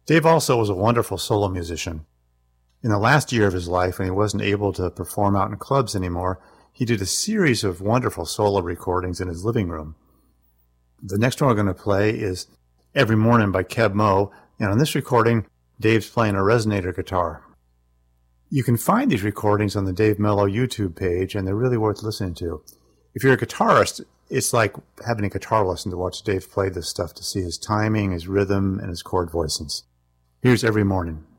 Dave also was a wonderful solo musician. In the last year of his life, when he wasn't able to perform out in clubs anymore, he did a series of wonderful solo recordings in his living room. The next one we're going to play is Every Morning by Keb Mo, and on this recording, Dave's playing a resonator guitar. You can find these recordings on the Dave Mello YouTube page, and they're really worth listening to. If you're a guitarist, it's like having a guitar lesson to watch Dave play this stuff, to see his timing, his rhythm, and his chord voicings. Here's Every Morning.